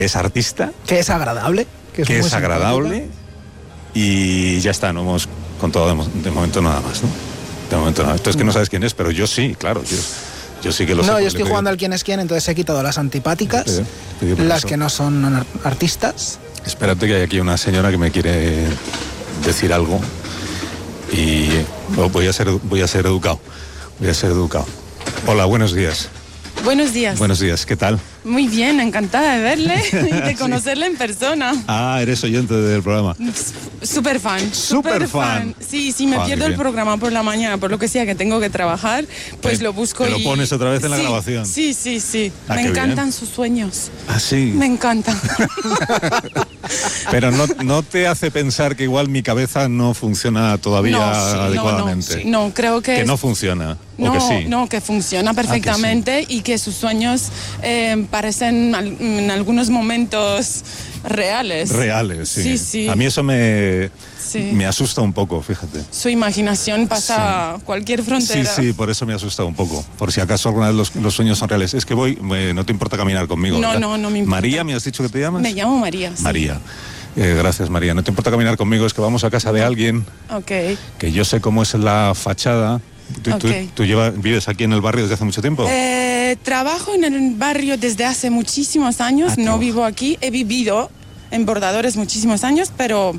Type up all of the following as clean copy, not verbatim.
es artista. Que es agradable. Que es agradable. Y ya está, no hemos contado de momento nada más, ¿no? De momento nada. Esto es que no sabes quién es, pero yo sí, claro. Yo sí que lo sé. No, yo estoy jugando al quién es quién, entonces he quitado las antipáticas, las que no son artistas. Espérate, que hay aquí una señora que me quiere decir algo y voy a ser educado. Hola, buenos días. Buenos días. Buenos días, ¿qué tal? Muy bien, encantada de verle y de conocerle en persona. Ah, eres oyente del programa. Súper fan. Súper fan. Sí, me pierdo el programa por la mañana, por lo que sea que tengo que trabajar, pues lo busco y... ¿Te lo pones otra vez en la grabación? Sí. Me encantan sus sueños. ¿Ah, sí? Me encantan. Pero no te hace pensar que igual mi cabeza no funciona todavía adecuadamente. No, creo que... Que no funciona. No, ¿o que sí? No, que funciona perfectamente y que sus sueños parecen en algunos momentos reales. Reales, sí. Sí. A mí eso me asusta un poco, fíjate. Su imaginación pasa cualquier frontera. Sí, por eso me asusta un poco. Por si acaso alguna vez los sueños son reales. Es que no te importa caminar conmigo, ¿verdad? No me importa. María, ¿me has dicho que te llamas? Me llamo María. Sí. María. Gracias, María. No te importa caminar conmigo, es que vamos a casa de alguien que yo sé cómo es la fachada. ¿Tú vives aquí en el barrio desde hace mucho tiempo? Trabajo en el barrio desde hace muchísimos años. No vivo aquí. He vivido en Bordadores muchísimos años, pero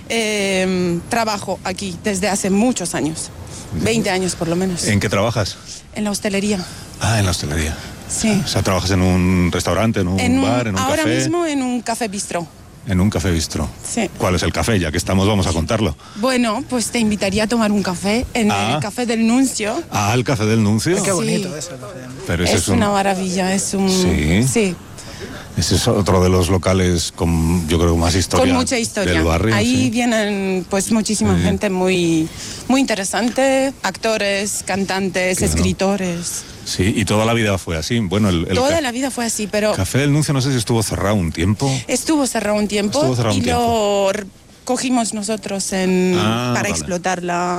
trabajo aquí desde hace muchos años. 20 años por lo menos. ¿En qué trabajas? En la hostelería. Ah, en la hostelería. Sí. O sea, ¿trabajas en un restaurante, en un bar, en un café? Ahora mismo en un café bistró. En un café bistró. Sí. ¿Cuál es el café? Ya que estamos, vamos a contarlo. Bueno, pues te invitaría a tomar un café en el Café del Nuncio. Ah, el Café del Nuncio. Qué bonito es el Café del Nuncio. Pero es una maravilla, es un... Sí. Ese es otro de los locales con, yo creo, más historia. Con mucha historia. Del barrio. Ahí vienen pues muchísima gente muy interesante, actores, cantantes, escritores. Sí, y toda la vida fue así. Bueno, toda la vida fue así, pero... Café del Nuncio, no sé si estuvo cerrado un tiempo. Estuvo cerrado un tiempo lo cogimos nosotros para explotar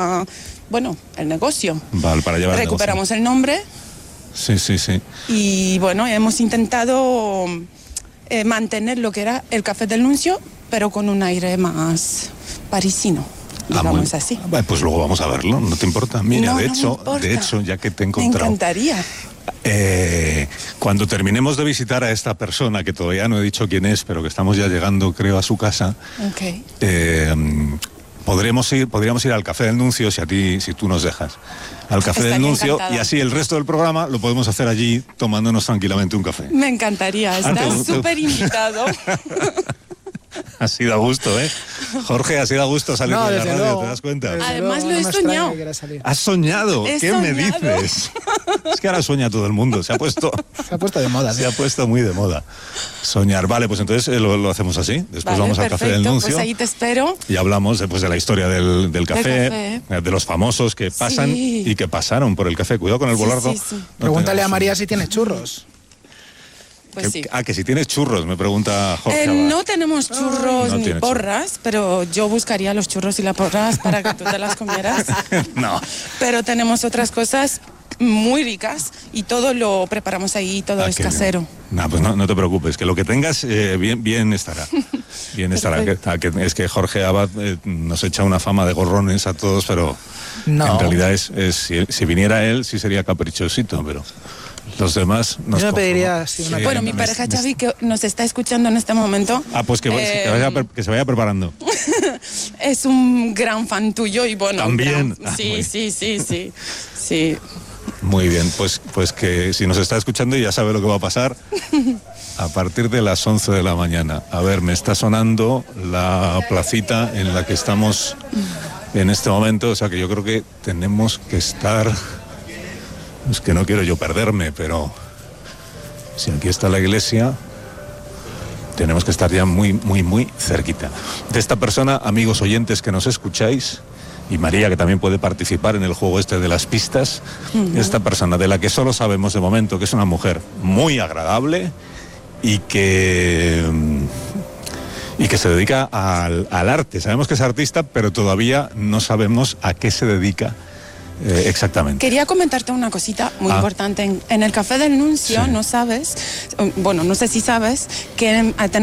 el negocio. Vale, para llevar Recuperamos el nombre. Sí. Y bueno, hemos intentado mantener lo que era el Café del Nuncio, pero con un aire más parisino. Digamos así. Pues luego vamos a verlo, ¿no te importa? Mira, de hecho, ya que te he encontrado... Me encantaría. Cuando terminemos de visitar a esta persona, que todavía no he dicho quién es, pero que estamos ya llegando, creo, a su casa, podríamos ir al Café del Nuncio, si tú nos dejas. Al Café del Nuncio, encantada. Y así el resto del programa lo podemos hacer allí tomándonos tranquilamente un café. Me encantaría, estás súper invitado. Ha sido a gusto, ¿eh? Jorge, ha sido a gusto salir de la radio, luego, ¿te das cuenta? Además lo he soñado. ¿Has soñado? ¿Qué me dices? Es que ahora sueña todo el mundo, se ha puesto de moda. Se ha puesto muy de moda. Soñar, vale, pues entonces lo hacemos así. Después vamos al Café del Nuncio. Pues ahí te espero. Y hablamos después de la historia del café, de los famosos que pasan y que pasaron por el café. Cuidado con el volardo. Sí. Pregúntale a María si tiene churros. Pues sí. Que si tienes churros, me pregunta Jorge. No tenemos churros ni porras, pero yo buscaría los churros y las porras para que tú te las comieras. No. Pero tenemos otras cosas muy ricas y todo lo preparamos ahí, todo es casero. Pues no te preocupes, que lo que tengas bien estará. Bien estará. Es que Jorge Abad nos echa una fama de gorrones a todos, pero en realidad si viniera él sí sería caprichosito, pero... Los demás nos... Yo me pediría Bueno, mi pareja Xavi, que nos está escuchando en este momento... Pues que se vaya preparando. Es un gran fan tuyo y bueno... También. Sí. Muy bien, pues que si nos está escuchando ya sabe lo que va a pasar a partir de las 11 de la mañana. A ver, me está sonando la placita en la que estamos en este momento, o sea que yo creo que tenemos que estar... Es que no quiero yo perderme, pero si aquí está la iglesia, tenemos que estar ya muy, muy, muy cerquita. De esta persona, amigos oyentes que nos escucháis, y María, que también puede participar en el juego este de las pistas, esta persona de la que solo sabemos de momento que es una mujer muy agradable y que se dedica al arte. Sabemos que es artista, pero todavía no sabemos a qué se dedica. Exactamente. Quería comentarte una cosita muy importante. En el Café del Nuncio, no sé si sabes, que